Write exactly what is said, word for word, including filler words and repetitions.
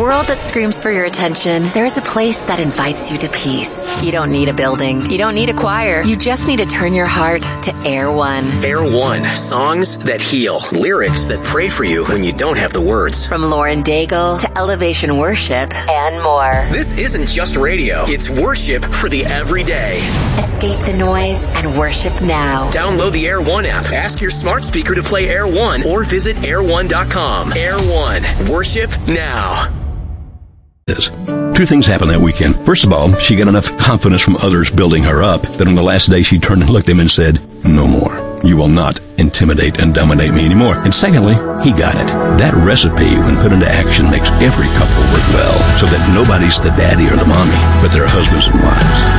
world that screams for your attention, there is a place that invites you to peace. You don't need a building. You don't need a choir. You just need to turn your heart to Air One. Air One. Songs that heal. Lyrics that pray for you when you don't have the words. From Lauren Daigle to Elevation Worship and more. This isn't just radio. It's worship for the everyday. Escape the noise and worship now. Download the Air One app. Ask your smart speaker to play Air One or visit air one dot com. Air One. Worship now. Two things happened that weekend. First of all, she got enough confidence from others building her up that on the last day she turned and looked at him and said, "No more. You will not intimidate and dominate me anymore." And secondly, he got it. That recipe, when put into action, makes every couple work well, so that nobody's the daddy or the mommy, but their husbands and wives.